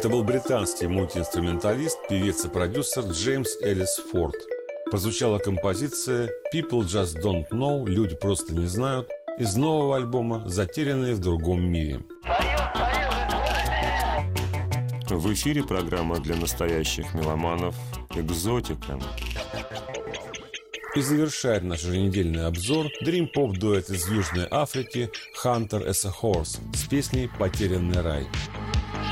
Это был британский мультиинструменталист, певец и продюсер Джеймс Эллис Форд. Прозвучала композиция «People Just Don't Know», «Люди просто не знают» из нового альбома «Затерянные в другом мире». В эфире программа для настоящих меломанов «Экзотика». И завершает наш еженедельный обзор дрим-поп-дуэт из Южной Африки «Hunter as a Horse» с песней «Потерянный рай».